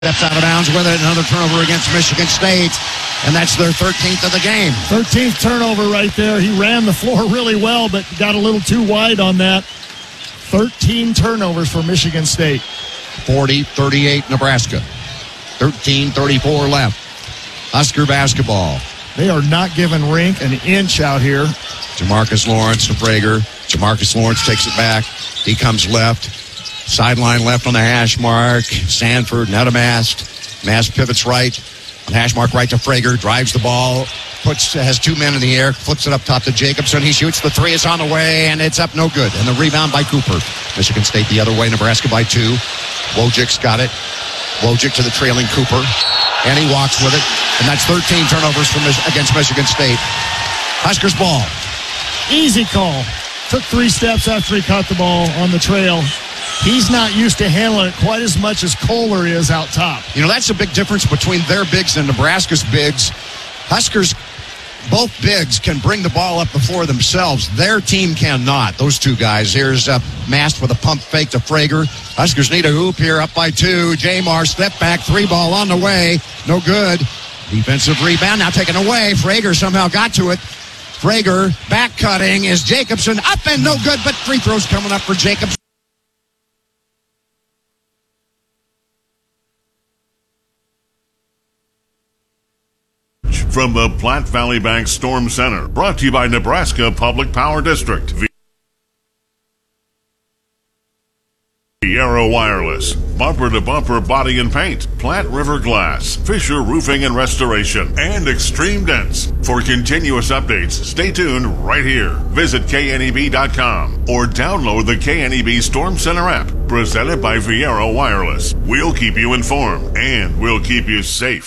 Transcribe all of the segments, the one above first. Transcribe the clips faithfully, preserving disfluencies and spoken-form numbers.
Steps out of bounds with it. Another turnover against Michigan State. And that's their thirteenth of the game. thirteenth turnover right there. He ran the floor really well, but got a little too wide on that. thirteen turnovers for Michigan State. forty thirty-eight Nebraska. thirteen thirty-four left. Husker basketball. They are not giving Rink an inch out here. Jamarcus Lawrence to Prager. Jamarcus Lawrence takes it back. He comes left. Sideline left on the hash mark. Sanford, Nedamast. Mast pivots right. On hash mark right to Prager. Drives the ball. Puts has two men in the air. Flips it up top to Jacobson. He shoots. The three is on the way, and it's up no good. And the rebound by Cooper. Michigan State the other way. Nebraska by two. Wojcik's got it. Wojcik to the trailing Cooper. And he walks with it. And that's thirteen turnovers from against Michigan State. Huskers ball. Easy call. Took three steps after he caught the ball on the trail. He's not used to handling it quite as much as Kohler is out top. You know, that's a big difference between their bigs and Nebraska's bigs. Huskers, both bigs, can bring the ball up the floor themselves. Their team cannot. Those two guys. Here's uh, Mast with a pump fake to Prager. Huskers need a hoop here, up by two. Jamar, step back, three ball on the way. No good. Defensive rebound now taken away. Prager somehow got to it. Prager back cutting is Jacobson. Up and no good, but free throws coming up for Jacobson. From the Platte Valley Bank Storm Center, brought to you by Nebraska Public Power District. Viera Wireless, bumper-to-bumper body and paint, Platte River Glass, Fisher Roofing and Restoration, and Extreme Dents. For continuous updates, stay tuned right here. Visit K N E B dot com or download the K N E B Storm Center app, presented by Viera Wireless. We'll keep you informed, and we'll keep you safe.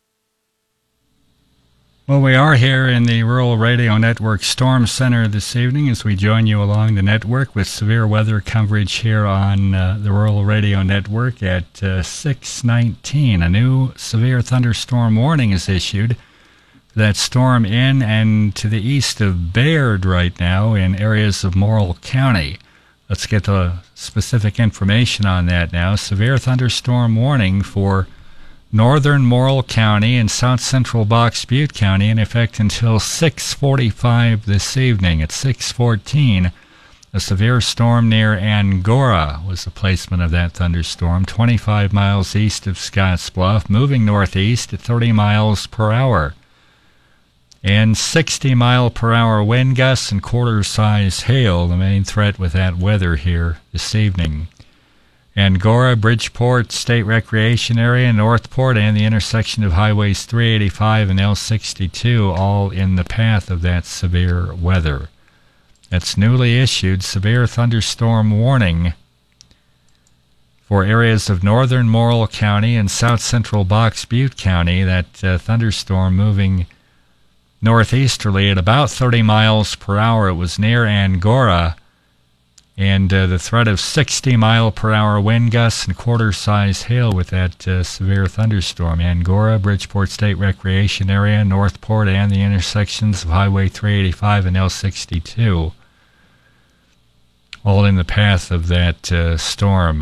Well, we are here in the Rural Radio Network Storm Center this evening as we join you along the network with severe weather coverage here on uh, the Rural Radio Network at uh, six nineteen. A new severe thunderstorm warning is issued for that storm in and to the east of Bayard right now in areas of Morrill County. Let's get the specific information on that now. Severe thunderstorm warning for northern Morrill County and south central Box Butte County in effect until six forty-five this evening. At six fourteen, a severe storm near Angora was the placement of that thunderstorm, twenty-five miles east of Scottsbluff, moving northeast at thirty miles per hour. And sixty mile per hour wind gusts and quarter-size hail, the main threat with that weather here this evening. Angora, Bridgeport State Recreation Area, Northport, and the intersection of Highways three eighty-five and L sixty-two, all in the path of that severe weather. That's newly issued severe thunderstorm warning for areas of northern Morrill County and south central Box Butte County. That uh, thunderstorm moving northeasterly at about thirty miles per hour. It was near Angora. And uh, the threat of sixty mile per hour wind gusts and quarter-size hail with that uh, severe thunderstorm. Angora, Bridgeport State Recreation Area, Northport, and the intersections of Highway three eighty-five and L sixty-two. All in the path of that uh, storm.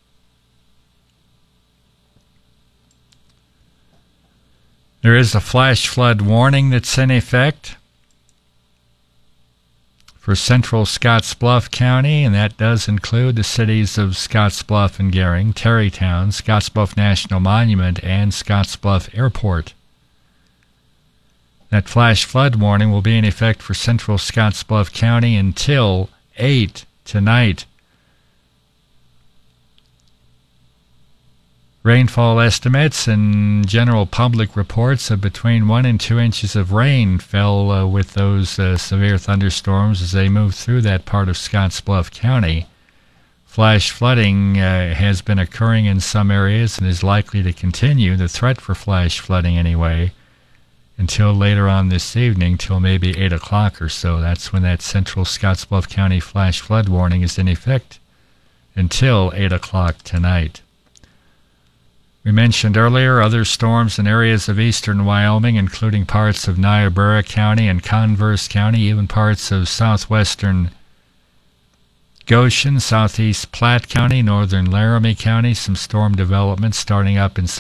There is a flash flood warning that's in effect for central Scottsbluff County, and that does include the cities of Scottsbluff and Gering, Terrytown, Scottsbluff National Monument, and Scottsbluff Airport. That flash flood warning will be in effect for central Scottsbluff County until eight tonight. Rainfall estimates and general public reports of between one and two inches of rain fell uh, with those uh, severe thunderstorms as they moved through that part of Scottsbluff County. Flash flooding uh, has been occurring in some areas and is likely to continue, the threat for flash flooding anyway, until later on this evening, till maybe eight o'clock or so. That's when that central Scottsbluff County flash flood warning is in effect until eight o'clock tonight. We mentioned earlier other storms in areas of eastern Wyoming, including parts of Niobrara County and Converse County, even parts of southwestern Goshen, southeast Platte County, northern Laramie County. Some storm development starting up in